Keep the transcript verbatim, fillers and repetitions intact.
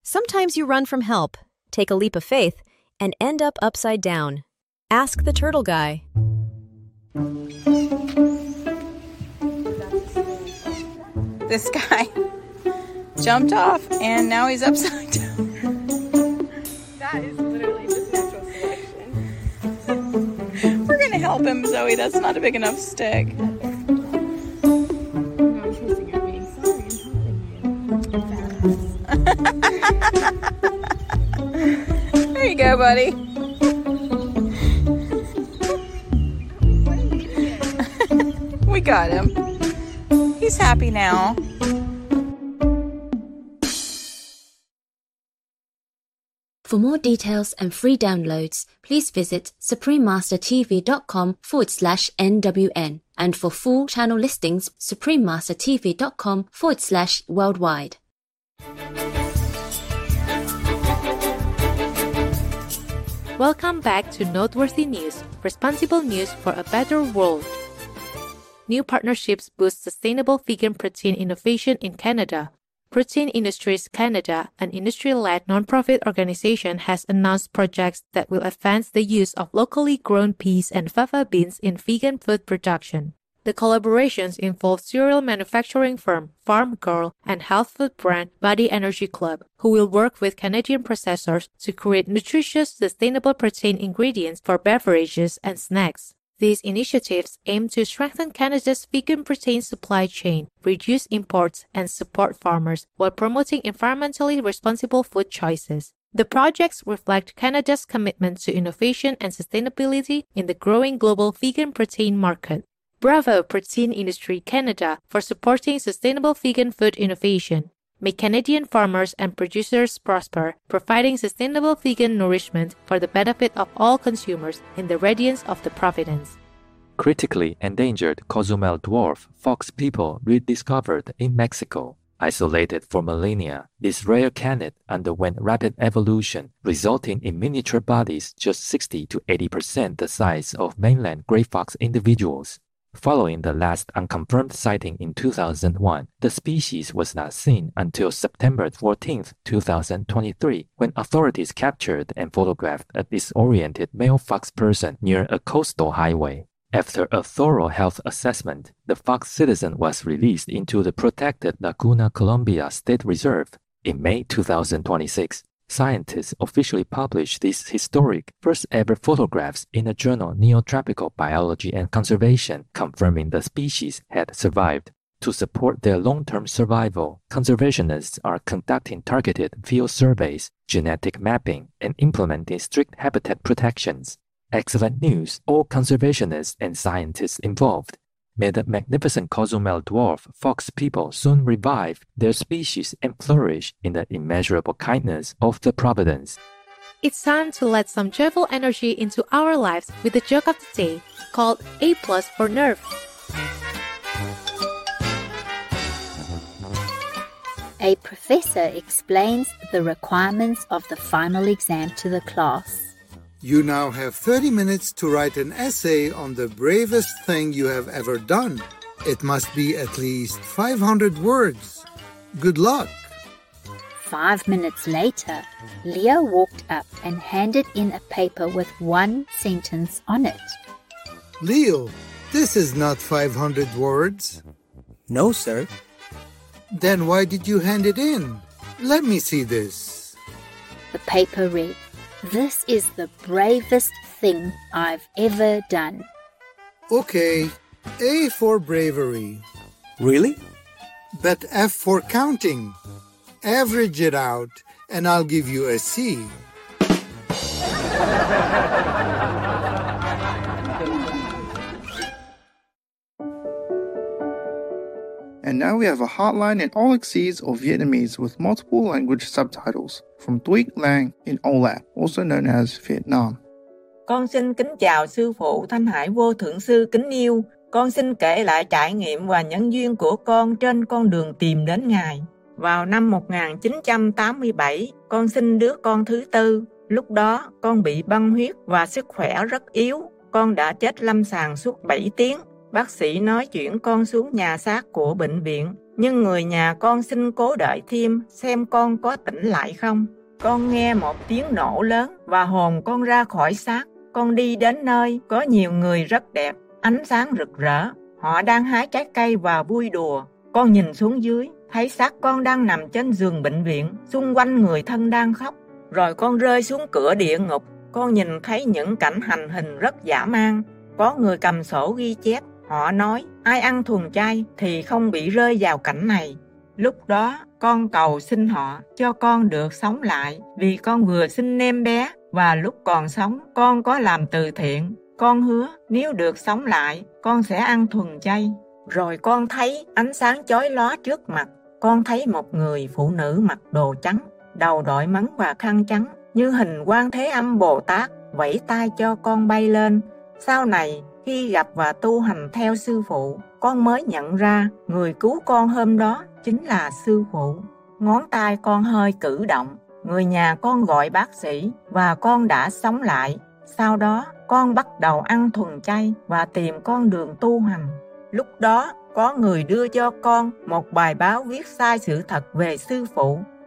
Sometimes you run from help, take a leap of faith, and end up upside down. Ask the turtle guy. This guy jumped off and now he's upside down. That is literally just natural selection. We're gonna help him, Zoe. That's not a big enough stick. No, I'm twisting your being sorry and helping you. There you go, buddy. We got him. He's happy now. For more details and free downloads, please visit suprememastertv.com forward slash NWN. And for full channel listings, suprememastertv.com forward slash worldwide. Welcome back to Noteworthy News, responsible news for a better world. New partnerships boost sustainable vegan protein innovation in Canada. Protein Industries Canada, an industry-led nonprofit organization, has announced projects that will advance the use of locally grown peas and fava beans in vegan food production. The collaborations involve cereal manufacturing firm Farm Girl and health food brand Body Energy Club, who will work with Canadian processors to create nutritious, sustainable protein ingredients for beverages and snacks. These initiatives aim to strengthen Canada's vegan protein supply chain, reduce imports, and support farmers while promoting environmentally responsible food choices. The projects reflect Canada's commitment to innovation and sustainability in the growing global vegan protein market. Bravo Protein Industry Canada for supporting sustainable vegan food innovation. May Canadian farmers and producers prosper, providing sustainable vegan nourishment for the benefit of all consumers in the radiance of the Providence. Critically endangered Cozumel dwarf fox people rediscovered in Mexico. Isolated for millennia, this rare canid underwent rapid evolution, resulting in miniature bodies just sixty to eighty percent the size of mainland gray fox individuals. Following the last unconfirmed sighting in two thousand one, the species was not seen until September fourteenth, two thousand twenty-three, when authorities captured and photographed a disoriented male fox person near a coastal highway. After a thorough health assessment, the fox citizen was released into the protected Laguna Colombia State Reserve. In May two thousand twenty-six, scientists officially published these historic first-ever photographs in the journal Neotropical Biology and Conservation, confirming the species had survived. To support their long-term survival, conservationists are conducting targeted field surveys, genetic mapping, and implementing strict habitat protections. Excellent news, all conservationists and scientists involved. May the magnificent Cozumel dwarf fox people soon revive their species and flourish in the immeasurable kindness of the Providence. It's time to let some joyful energy into our lives with the joke of the day, called A plus for Nerve. A professor explains the requirements of the final exam to the class. You now have thirty minutes to write an essay on the bravest thing you have ever done. It must be at least five hundred words. Good luck. Five minutes later, Leo walked up and handed in a paper with one sentence on it. Leo, this is not five hundred words. No, sir. Then why did you hand it in? Let me see this. The paper read, "This is the bravest thing I've ever done." Okay, A for bravery. Really? But F for counting. Average it out, and I'll give you a C. And now we have a hotline in Auxese or Vietnamese with multiple language subtitles from Duy Lang in Olat, also known as Vietnam. Con xin kính chào sư phụ Thanh Hải Vô Thượng Sư kính yêu. Con xin kể lại trải nghiệm và nhân duyên của con trên con đường tìm đến Ngài. Vào năm một nghìn chín trăm tám mươi bảy, con sinh đứa con thứ tư. Lúc đó, con bị băng huyết và sức khỏe rất yếu. Con đã chết lâm sàng suốt bảy tiếng. Bác sĩ nói chuyển con xuống nhà xác của bệnh viện. nhưng người nhà con xin cố đợi thêm xem con có tỉnh lại không. Con nghe một tiếng nổ lớn và hồn con ra khỏi xác. Con đi đến nơi có nhiều người rất đẹp, ánh sáng rực rỡ. Họ đang hái trái cây và vui đùa. Con nhìn xuống dưới, thấy xác con đang nằm trên giường bệnh viện, xung quanh người thân đang khóc. Rồi con rơi xuống cửa địa ngục. Con nhìn thấy những cảnh hành hình rất dã man. Có người cầm sổ ghi chép. Họ nói ai ăn thuần chay thì không bị rơi vào cảnh này. Lúc đó con cầu xin họ cho con được sống lại, vì con vừa sinh em bé và lúc còn sống con có làm từ thiện. Con hứa nếu được sống lại con sẽ ăn thuần chay. Rồi con thấy ánh sáng chói lóa trước mặt. Con thấy một người phụ nữ mặc đồ trắng, đầu đội mấn và khăn trắng, như hình Quan Thế Âm Bồ Tát, vẫy tay cho con bay lên. Sau này khi gặp và tu hành theo sư phụ, con mới nhận ra người cứu con hôm đó chính là sư phụ. Ngón tay con hơi cử động. Người nhà con gọi bác sĩ và con đã sống lại. Sau đó con bắt đầu ăn thuần chay và tìm con đường tu hành. Lúc đó có người đưa cho con một bài báo viết sai sự thật về sư phụ.